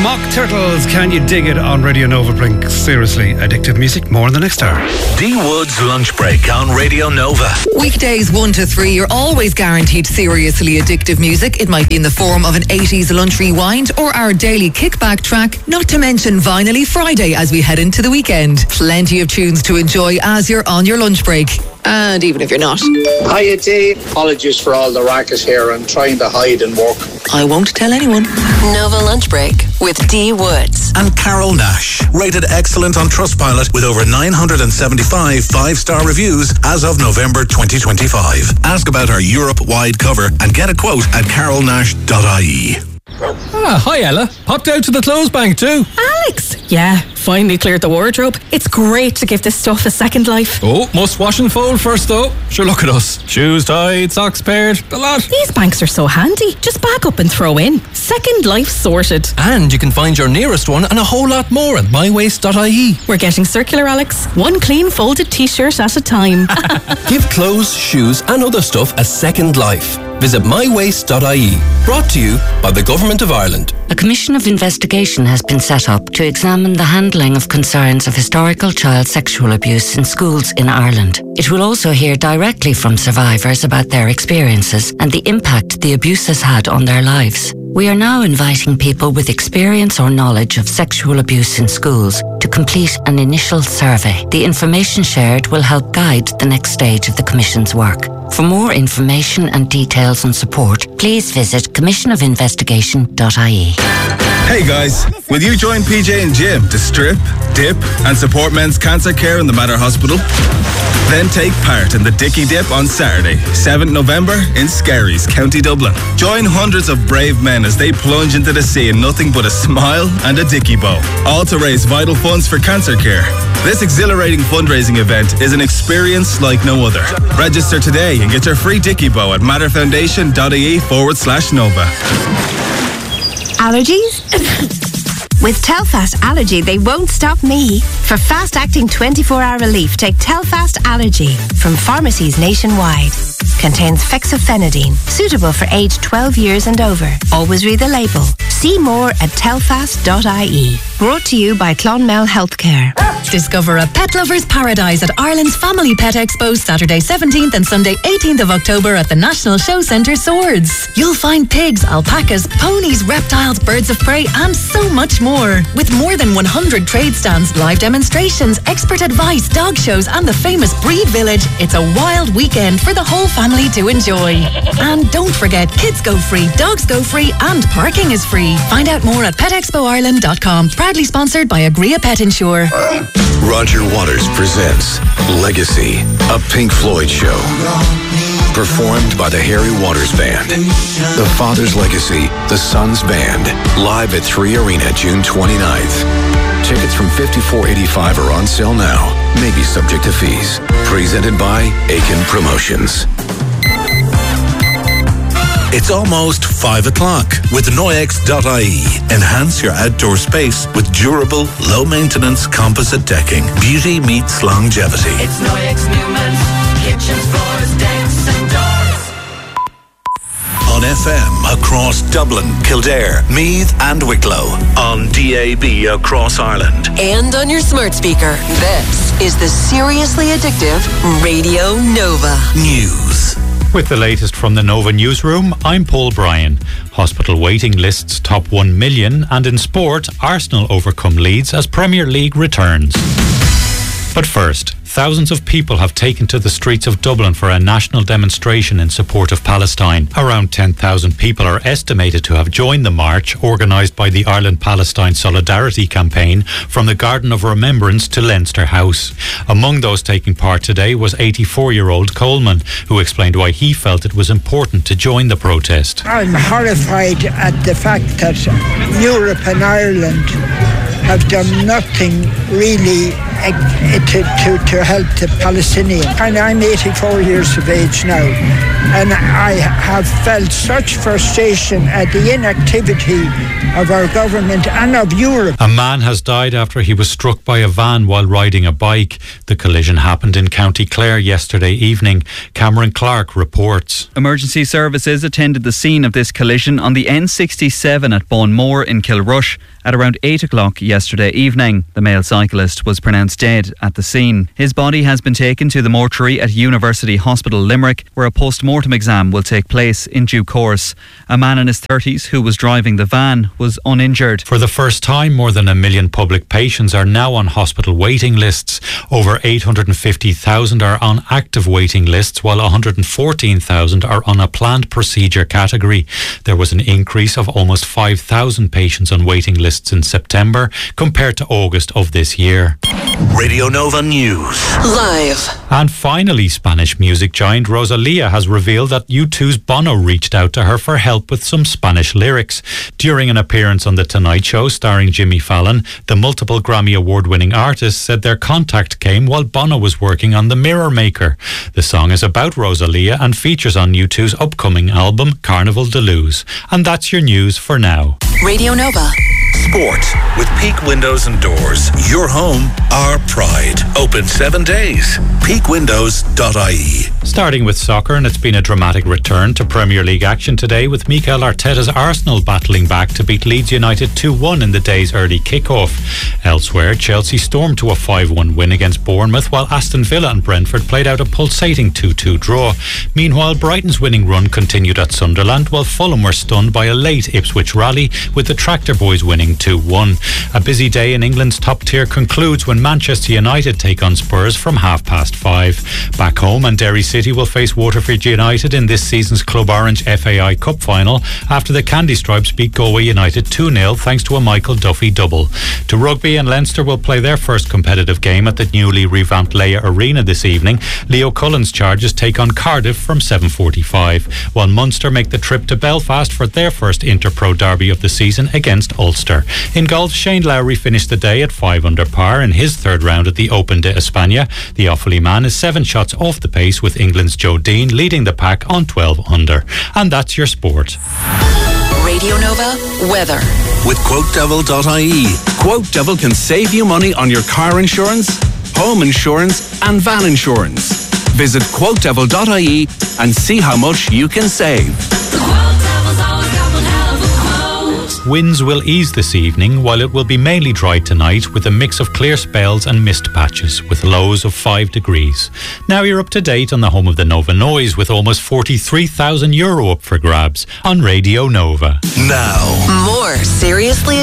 Mock Turtles, Can You Dig It on Radio Nova brings seriously addictive music. More in the next hour. D Wood's Lunch Break on Radio Nova. Weekdays 1 to 3, you're always guaranteed seriously addictive music. It might be in the form of an 80s lunch rewind or our daily kickback track, not to mention Vinily Friday as we head into the weekend. Plenty of tunes to enjoy as you're on your lunch break. And even if you're not. Hiya, Dave. Apologies for all the racket here. I'm trying to hide and work. I won't tell anyone. Nova Lunch Break with D Woods. And Carol Nash, rated excellent on Trustpilot with over 975 five-star reviews as of November 2025. Ask about our Europe-wide cover and get a quote at carolnash.ie. Hi Ella. Popped out to the clothes bank too. Alex! Yeah, finally cleared the wardrobe. It's great to give this stuff a second life. Oh, must wash and fold first though. Sure, look at us. Shoes tied, socks paired, the lot. These banks are so handy. Just back up and throw in. Second life sorted. And you can find your nearest one and a whole lot more at mywaste.ie. We're getting circular, Alex. One clean folded t-shirt at a time. Give clothes, shoes and other stuff a second life. Visit mywaste.ie. Brought to you by the Government of Ireland. A commission of investigation has been set up to examine the handling of concerns of historical child sexual abuse in schools in Ireland. It will also hear directly from survivors about their experiences and the impact the abuse has had on their lives. We are now inviting people with experience or knowledge of sexual abuse in schools to complete an initial survey. The information shared will help guide the next stage of the Commission's work. For more information and details and support, please visit commissionofinvestigation.ie. Hey guys, will you join PJ and Jim to strip, dip and support men's cancer care in the Mater Hospital? Then take part in the Dicky Dip on Saturday, 7th November in Skerries, County Dublin. Join hundreds of brave men as they plunge into the sea in nothing but a smile and a Dicky bow, all to raise vital funds for cancer care. This exhilarating fundraising event is an experience like no other. Register today and get your free Dicky bow at matterfoundation.ie/Nova. Allergies? With Telfast Allergy, they won't stop me. For fast-acting 24-hour relief, take Telfast Allergy from pharmacies nationwide. Contains fexofenadine, suitable for age 12 years and over. Always read the label. See more at telfast.ie. Brought to you by Clonmel Healthcare. Discover a pet lover's paradise at Ireland's Family Pet Expo, Saturday 17th and Sunday 18th of October at the National Show Centre Swords. You'll find pigs, alpacas, ponies, reptiles, birds of prey and so much more. With more than 100 trade stands, live demonstrations, expert advice, dog shows and the famous Breed Village, it's a wild weekend for the whole family to enjoy. And don't forget, kids go free, dogs go free and parking is free. Find out more at petexpoireland.com. Proudly sponsored by Agria Pet Insure. Roger Waters presents Legacy, a Pink Floyd show. Performed by the Harry Waters Band. The Father's Legacy, the Son's Band. Live at 3 Arena, June 29th. Tickets from $54.85 are on sale now. May be subject to fees. Presented by Aiken Promotions. It's almost 5 o'clock with Noyex.ie. Enhance your outdoor space with durable, low-maintenance composite decking. Beauty meets longevity. It's Noyex Newman. Kitchens, floors, decks and doors. On FM across Dublin, Kildare, Meath and Wicklow. On DAB across Ireland. And on your smart speaker. This is the Seriously Addictive Radio Nova. News. With the latest from the Nova Newsroom, I'm Paul Bryan. Hospital waiting lists top 1 million, and in sport, Arsenal overcome Leeds as Premier League returns. But first, thousands of people have taken to the streets of Dublin for a national demonstration in support of Palestine. Around 10,000 people are estimated to have joined the march, organised by the Ireland-Palestine Solidarity Campaign, from the Garden of Remembrance to Leinster House. Among those taking part today was 84-year-old Coleman, who explained why he felt it was important to join the protest. I'm horrified at the fact that Europe and Ireland have done nothing really to help the Palestinians. And I'm 84 years of age now, and I have felt such frustration at the inactivity of our government and of Europe. A man has died after he was struck by a van while riding a bike. The collision happened in County Clare yesterday evening. Cameron Clark reports. Emergency services attended the scene of this collision on the N67 at Bonmore in Kilrush at around 8 o'clock yesterday evening. The male cyclist was pronounced dead at the scene. His body has been taken to the mortuary at University Hospital Limerick, where a post-mortem exam will take place in due course. A man in his 30s who was driving the van was uninjured. For the first time, more than 1 million public patients are now on hospital waiting lists. Over 850,000 are on active waiting lists, while 114,000 are on a planned procedure category. There was an increase of almost 5,000 patients on waiting lists in September compared to August of this year. Radio Nova News. Live. And finally, Spanish music giant Rosalía has revealed that U2's Bono reached out to her for help with some Spanish lyrics. During an appearance on The Tonight Show starring Jimmy Fallon, the multiple Grammy award-winning artist said their contact came while Bono was working on The Mirror Maker. The song is about Rosalía and features on U2's upcoming album Carnival de Luz. And that's your news for now. Radio Nova. Sport with Peak Windows and Doors. Your home, our pride. Open 7 days. peakwindows.ie. Starting with soccer, and it's been a dramatic return to Premier League action today with Mikel Arteta's Arsenal battling back to beat Leeds United 2-1 in the day's early kick-off. Elsewhere, Chelsea stormed to a 5-1 win against Bournemouth, while Aston Villa and Brentford played out a pulsating 2-2 draw. Meanwhile, Brighton's winning run continued at Sunderland, while Fulham were stunned by a late Ipswich rally, with the Tractor Boys winning 2-1. A busy day in England's top tier concludes when Manchester United take on Spurs from 5:30. Back home, and Derry City will face Waterford United in this season's Club Orange FAI Cup final after the Candy Stripes beat Galway United 2-0 thanks to a Michael Duffy double. To rugby, and Leinster will play their first competitive game at the newly revamped Leia Arena this evening. Leo Cullen's Chargers take on Cardiff from 7:45, while Munster make the trip to Belfast for their first Interpro derby of the season against Ulster. In golf, Shane Lowry finished the day at 5 under par in his third round at the Open de España. The Offaly man is 7 shots off the pace, with England's Joe Dean leading the pack on 12 under. And that's your sport. Radio Nova weather. With QuoteDevil.ie. Quote Devil can save you money on your car insurance, home insurance and van insurance. Visit QuoteDevil.ie and see how much you can save. Winds will ease this evening, while it will be mainly dry tonight with a mix of clear spells and mist patches with lows of 5 degrees. Now you're up to date on the home of the Nova Noise, with almost €43,000 up for grabs on Radio Nova. Now, more Seriously